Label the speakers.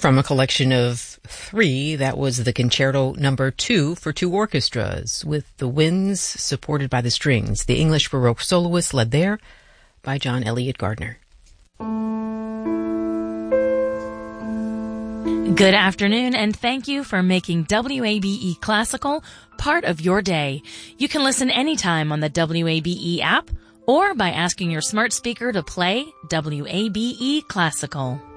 Speaker 1: From a collection of 3, that was the Concerto Number 2 for 2 orchestras, with the winds supported by the strings. The English Baroque soloists led there by John Elliott Gardner.
Speaker 2: Good afternoon, and thank you for making WABE Classical part of your day. You can listen anytime on the WABE app or by asking your smart speaker to play WABE Classical.